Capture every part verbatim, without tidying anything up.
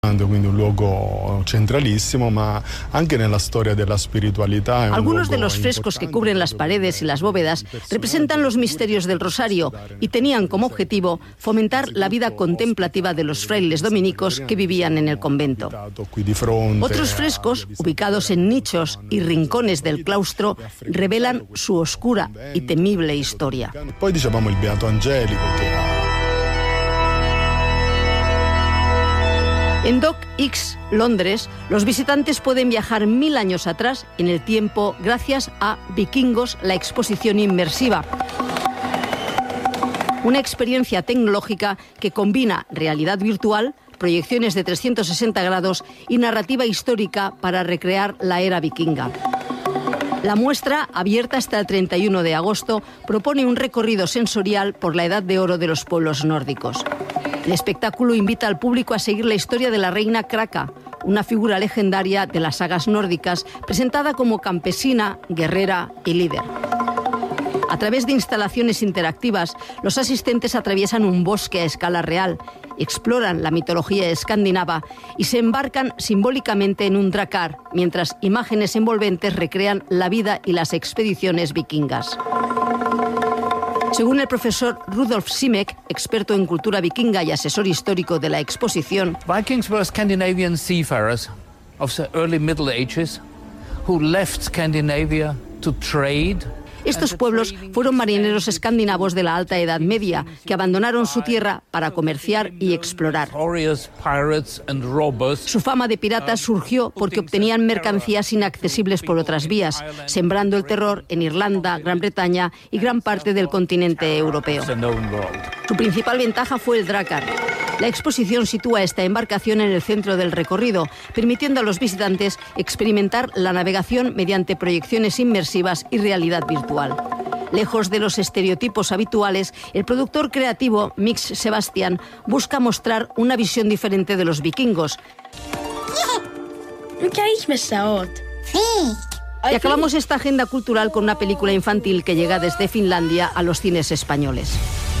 Quindi un luogo centralísimo, ma anche nella storia della spiritualità. Algunos de los frescos que cubren las paredes y las bóvedas representan los misterios del Rosario y tenían como objetivo fomentar la vida contemplativa de los frailes dominicos que vivían en el convento. Otros frescos, ubicados en nichos y rincones del claustro, revelan su oscura y temible historia. Poi dicevamo il Beato Angelico che En Dock X, Londres, los visitantes pueden viajar mil años atrás en el tiempo gracias a Vikingos, la exposición inmersiva. Una experiencia tecnológica que combina realidad virtual, proyecciones de trescientos sesenta grados y narrativa histórica para recrear la era vikinga. La muestra, abierta hasta el treinta y uno de agosto, propone un recorrido sensorial por la edad de oro de los pueblos nórdicos. El espectáculo invita al público a seguir la historia de la reina Kraka, una figura legendaria de las sagas nórdicas, presentada como campesina, guerrera y líder. A través de instalaciones interactivas, los asistentes atraviesan un bosque a escala real, exploran la mitología escandinava y se embarcan simbólicamente en un drakkar, mientras imágenes envolventes recrean la vida y las expediciones vikingas. Según el profesor Rudolf Simek, experto en cultura vikinga y asesor histórico de la exposición, Vikings were Scandinavian seafarers of the early Middle Ages who left Scandinavia to trade. Estos pueblos fueron marineros escandinavos de la Alta Edad Media que abandonaron su tierra para comerciar y explorar. Su fama de piratas surgió porque obtenían mercancías inaccesibles por otras vías, sembrando el terror en Irlanda, Gran Bretaña y gran parte del continente europeo. Su principal ventaja fue el drakkar. La exposición sitúa esta embarcación en el centro del recorrido, permitiendo a los visitantes experimentar la navegación mediante proyecciones inmersivas y realidad virtual. Lejos de los estereotipos habituales, el productor creativo Mix Sebastian busca mostrar una visión diferente de los vikingos. Y acabamos esta agenda cultural con una película infantil que llega desde Finlandia a los cines españoles.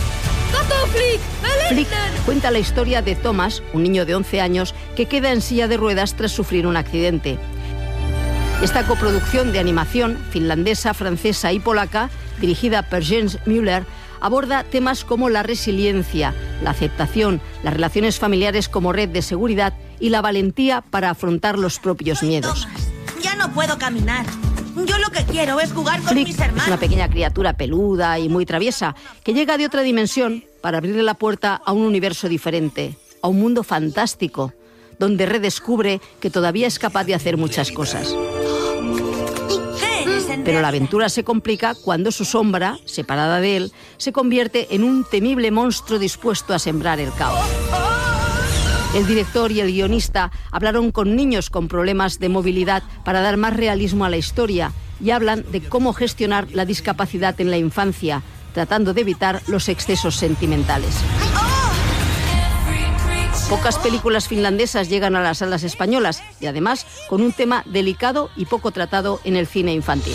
Flick cuenta la historia de Thomas, un niño de once años que queda en silla de ruedas tras sufrir un accidente. Esta coproducción de animación finlandesa, francesa y polaca, dirigida por Jens Müller, aborda temas como la resiliencia, la aceptación, las relaciones familiares como red de seguridad y la valentía para afrontar los propios miedos. Ya no puedo caminar. Yo lo que quiero es jugar con Flick mis hermanos. Es una pequeña criatura peluda y muy traviesa que llega de otra dimensión para abrirle la puerta a un universo diferente, a un mundo fantástico, donde redescubre que todavía es capaz de hacer muchas cosas. Pero la aventura se complica cuando su sombra, separada de él, se convierte en un temible monstruo dispuesto a sembrar el caos. El director y el guionista hablaron con niños con problemas de movilidad para dar más realismo a la historia y hablan de cómo gestionar la discapacidad en la infancia, tratando de evitar los excesos sentimentales. Pocas películas finlandesas llegan a las salas españolas y además con un tema delicado y poco tratado en el cine infantil.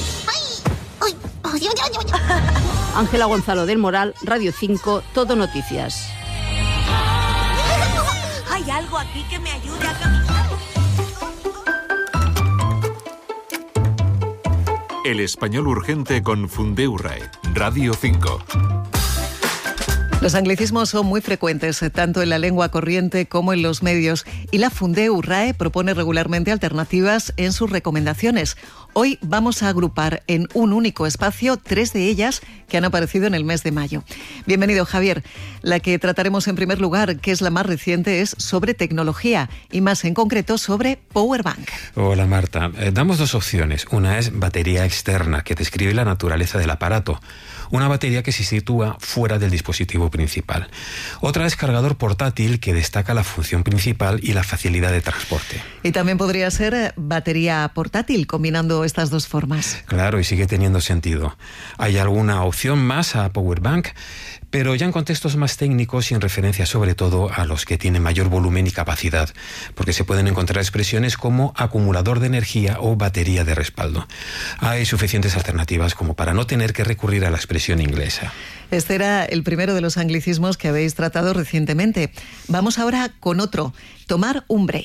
Ángela Gonzalo del Moral, Radio cinco, Todo Noticias. Hay algo aquí que me ayude a caminar. El español urgente con Fundeu RAE, Radio cinco. Los anglicismos son muy frecuentes, tanto en la lengua corriente como en los medios, y la Fundeu RAE propone regularmente alternativas en sus recomendaciones. Hoy vamos a agrupar en un único espacio tres de ellas que han aparecido en el mes de mayo. Bienvenido, Javier. La que trataremos en primer lugar, que es la más reciente, es sobre tecnología y más en concreto sobre Powerbank. Hola, Marta. Eh, damos dos opciones. Una es batería externa, que describe la naturaleza del aparato. Una batería que se sitúa fuera del dispositivo principal. Otra es cargador portátil, que destaca la función principal y la facilidad de transporte. Y también podría ser batería portátil, combinando estas dos formas. Claro, y sigue teniendo sentido. Hay alguna opción más a Powerbank, pero ya en contextos más técnicos y en referencia sobre todo a los que tienen mayor volumen y capacidad, porque se pueden encontrar expresiones como acumulador de energía o batería de respaldo. Hay suficientes alternativas como para no tener que recurrir a la expresión expresión inglesa. Este era el primero de los anglicismos que habéis tratado recientemente. Vamos ahora con otro, tomar un break.